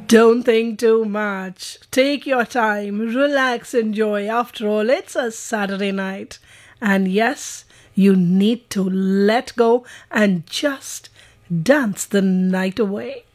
Don't think too much. Take your time, relax, enjoy. After all, it's a Saturday night. And yes, you need to let go and just dance the night away.